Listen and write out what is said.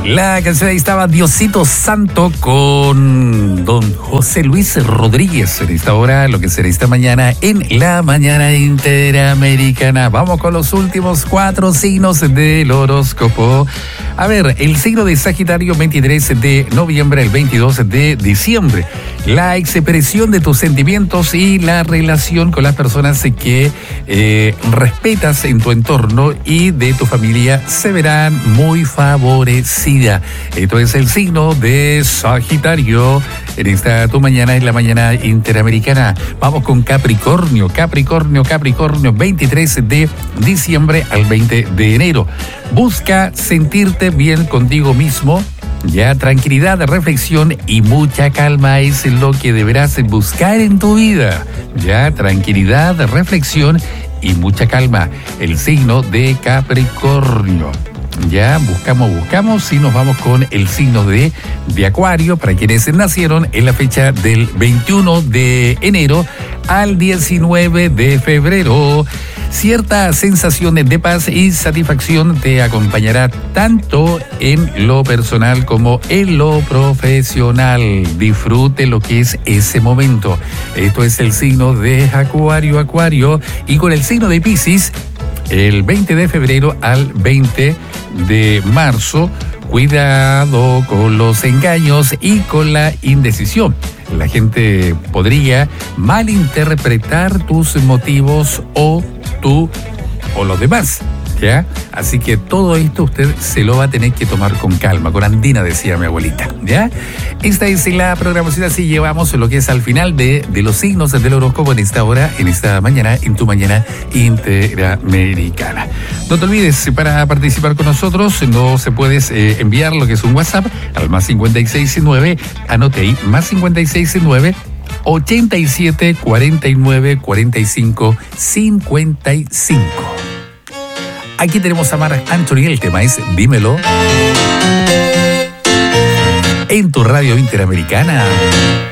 La canción ahí estaba Diosito Santo con don José Luis Rodríguez. En esta hora, lo que será esta mañana en la mañana interamericana. Vamos con los últimos 4 signos del horóscopo. A ver, el signo de Sagitario, 23 de noviembre al 22 de diciembre. La expresión de tus sentimientos y la relación con las personas que respetas en tu entorno y de tu familia se verán muy favorecida. Esto es el signo de Sagitario. En esta tu mañana, en la mañana interamericana. Vamos con Capricornio, 23 de diciembre al 20 de enero. Busca sentirte bien contigo mismo. Ya, tranquilidad, reflexión y mucha calma es lo que deberás buscar en tu vida. Ya, tranquilidad, reflexión y mucha calma. El signo de Capricornio. Ya, buscamos y nos vamos con el signo de Acuario, para quienes nacieron en la fecha del 21 de enero al 19 de febrero. Cierta sensación de paz y satisfacción te acompañará tanto en lo personal como en lo profesional. Disfrute lo que es ese momento. Esto es el signo de Acuario. Y con el signo de Piscis, el 20 de febrero al 20 de marzo, cuidado con los engaños y con la indecisión. La gente podría malinterpretar tus motivos o los demás, ¿ya? Así que todo esto usted se lo va a tener que tomar con calma, con andina, decía mi abuelita, ¿ya? Esta es la programación, así llevamos lo que es al final de los signos del horóscopo en esta hora, en esta mañana, en tu mañana interamericana. No te olvides, para participar con nosotros, no se puedes enviar lo que es un WhatsApp al más 569, anote ahí, más 569 87 49 45 55. Aquí tenemos a Marc Anthony, el tema es Dímelo. En tu radio interamericana.